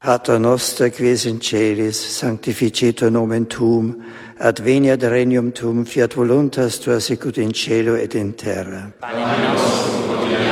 Pater noster, qui es in celis, sanctificetur nomen tuum, adveniat regnum tuum, fiat voluntas tua sicut in cielo et in terra. Pane nostrum quotidianum